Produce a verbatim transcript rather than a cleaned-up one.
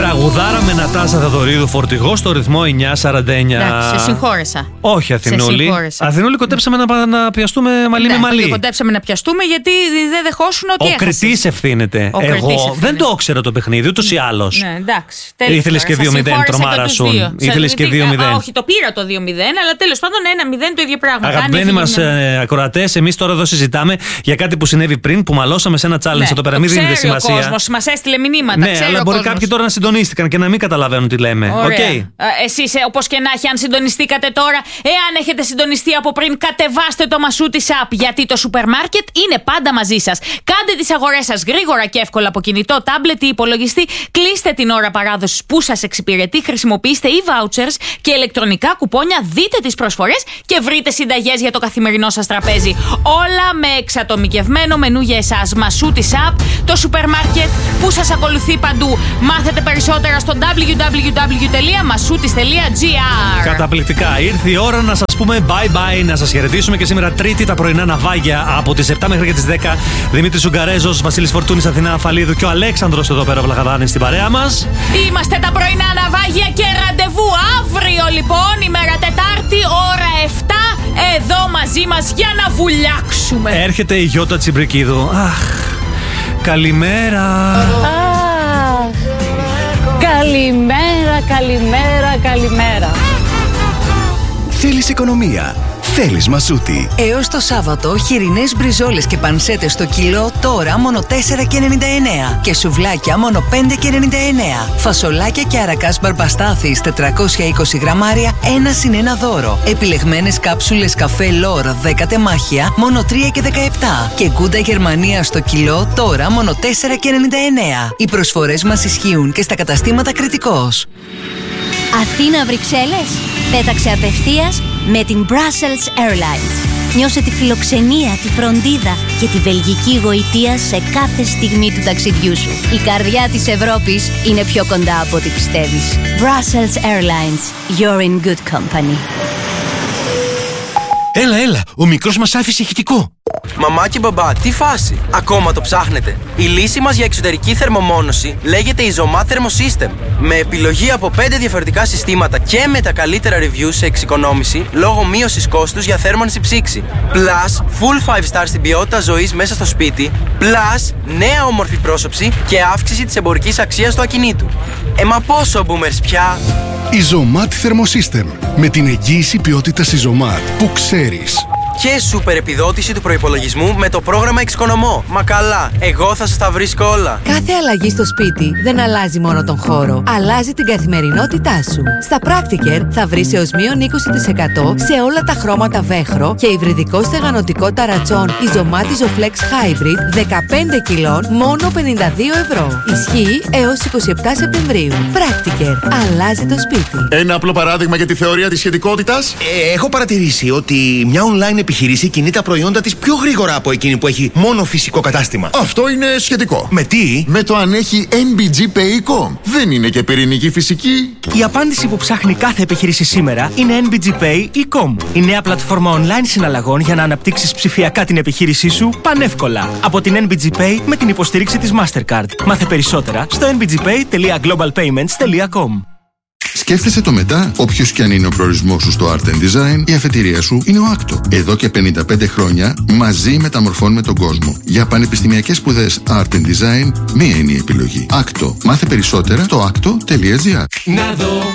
Τραγουδάρα με Νατάσα Θεοδωρίδου, Φορτηγό στο ρυθμό εννιά σαράντα εννιά. Εντάξει, σε συγχώρεσα. Όχι, Αθηνούλη. Αθηνούλη, κοντέψαμε να, να πιαστούμε μαλλί ναι, με μαλλί. Κοντέψαμε να πιαστούμε γιατί δεν δεχόσουν ότι. Ο κριτής ευθύνεται. Ο Εγώ ευθύνεται. δεν το ήξερα το παιχνίδι, ούτως ή άλλως. Ναι, εντάξει. Ήθελες και δύο μηδέν, τρομάρα σου. Ήθελες και δύο μηδέν. Όχι, το πήρα το δύο μηδέν, αλλά τέλος πάντων ένα μηδέν το ίδιο πράγμα. Αγαπημένοι μας ακροατές, εμείς τώρα εδώ συζητάμε για κάτι που συνέβη πριν, που μαλώσαμε σε ένα challenge ναι, εδώ πέρα. Μην δίνετε σημασία. Ο κόσμος μας έστειλε μηνύματα. Ναι, αλλά μπορεί κάποιοι τώρα να συντονίστηκαν και να μην καταλαβαίνουν τι λέμε. Okay. Εσείς, όπως και να έχει, αν συντονιστήκατε τώρα, εάν έχετε συντονιστεί από πριν, κατεβάστε το Μασούτης app. Γιατί το σούπερ μάρκετ είναι πάντα μαζί σας. Κάντε τις αγορές σας γρήγορα και εύκολα από κινητό, τάμπλετ ή υπολογιστή. Κλείστε την ώρα παράδοσης που σας εξυπηρετεί. Χρησιμοποιήστε e-vouchers και ηλεκτρονικά κουπόνια. Δείτε τις προσφορές και βρείτε συνταγές για το καθημερινό σας τραπέζι. Όλα με εξατομικευμένο μενού για εσάς. Μασούτης app, το σούπερ μάρκετ που σας ακολουθεί παντού. Μάθετε περισσότερα στο double-u double-u double-u τελεία μασούτης τελεία τζι άρ. Καταπληκτικά. Ήρθε η ώρα να σας πούμε bye bye, να σας χαιρετήσουμε και σήμερα Τρίτη τα πρωινά ναυάγια από τις επτά μέχρι και τις δέκα. Δημήτρης Ουγγαρέζος, Βασίλης Φορτούνης, Αθηνά Αφαλίδου και ο Αλέξανδρος εδώ πέρα Βλαχαδάνης στην παρέα μας. Είμαστε τα πρωινά ναυάγια και ραντεβού αύριο λοιπόν, ημέρα Τετάρτη, ώρα επτά, εδώ μαζί μας για να βουλιάξουμε. Έρχεται η Γιώτα Τσιμπρικίδου. Αχ, καλημέρα. Αχ, καλημέρα, καλημέρα, καλημέρα. Θέλεις οικονομία? Θέλεις Μασούτη. Έως το Σάββατο, χοιρινές μπριζόλες και πανσέτες στο κιλό τώρα μόνο τέσσερα και ενενήντα εννέα και σουβλάκια μόνο πέντε και ενενήντα εννέα. Φασολάκια και αρακάς μπαρμπαστάθης τετρακόσια είκοσι γραμμάρια, ένα συν ένα δώρο. Επιλεγμένες κάψουλες καφέ Λόρ δέκα τεμάχια μόνο τρία και δεκαεπτά και γκούντα Γερμανία στο κιλό τώρα μόνο τέσσερα και ενενήντα εννέα. Οι προσφορές μας ισχύουν και στα καταστήματα Κρητικός. Αθήνα Βρυξέλλες. Πέταξε απευθείας με την Brussels Airlines. Νιώσε τη φιλοξενία, τη φροντίδα και τη βελγική γοητεία σε κάθε στιγμή του ταξιδιού σου. Η καρδιά της Ευρώπης είναι πιο κοντά από ό,τι πιστεύεις. Brussels Airlines. You're in good company. Έλα, έλα, ο μικρός μας άφησε ηχητικό. Μαμά και μπαμπά, τι φάση! Ακόμα το ψάχνετε? Η λύση μας για εξωτερική θερμομόνωση λέγεται Isomat Thermosystem. Με επιλογή από πέντε διαφορετικά συστήματα και με τα καλύτερα reviews σε εξοικονόμηση λόγω μείωσης κόστους για θέρμανση ψήξη. Plus, full five star στην ποιότητα ζωής μέσα στο σπίτι. Plus, νέα όμορφη πρόσωψη και αύξηση της εμπορικής αξίας του ακινήτου. Ε, μα πόσο boomers πια! Isomat Thermosystem. Με την εγγύηση ποιότητας Isomat που ξέρεις. Και σούπερ επιδότηση του προϋπολογισμού με το πρόγραμμα Εξοικονομώ. Μα καλά, εγώ θα σας τα βρίσκω όλα. Κάθε αλλαγή στο σπίτι δεν αλλάζει μόνο τον χώρο, αλλάζει την καθημερινότητά σου. Στα Practiker θα βρεις έως μείον είκοσι τοις εκατό σε όλα τα χρώματα βέχρο και υβριδικό στεγανοτικό ταρατσόν Isomat Isoflex Hybrid δεκαπέντε κιλών μόνο πενήντα δύο ευρώ. Ισχύει έως είκοσι επτά Σεπτεμβρίου. Practiker. Αλλάζει το σπίτι. Ένα απλό παράδειγμα για τη θεωρία της σχετικότητας. Ε, έχω παρατηρήσει ότι μια online επιχείρηση κινεί τα προϊόντα της πιο γρήγορα από εκείνη που έχει μόνο φυσικό κατάστημα. Αυτό είναι σχετικό. Με τι? Με το αν έχει εν μπι τζι Pay τελεία com. Δεν είναι και πυρηνική φυσική. Η απάντηση που ψάχνει κάθε επιχείρηση σήμερα είναι εν μπι τζι Pay τελεία com. Η νέα πλατφόρμα online συναλλαγών για να αναπτύξεις ψηφιακά την επιχείρησή σου πανεύκολα. Από την εν μπι τζι Pay με την υποστήριξη της Mastercard. Μάθε περισσότερα στο εν μπι τζι pay τελεία global payments τελεία com. Σκέφτεσαι το μετά, όποιος και αν είναι ο προορισμός σου στο Art and Design, η αφετηρία σου είναι ο Άκτο. Εδώ και πενήντα πέντε χρόνια μαζί μεταμορφώνουμε τον κόσμο. Για πανεπιστημιακές σπουδές Art and Design, μία είναι η επιλογή. Άκτο. Μάθε περισσότερα στο άκτο τελεία τζι άρ.